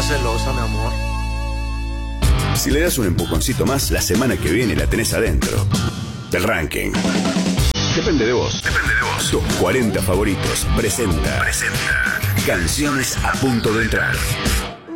estás celosa, mi amor. Si le das un empujoncito más, la semana que viene la tenés adentro del ranking. Depende de vos. Tus 40 favoritos presenta Canciones a punto de entrar.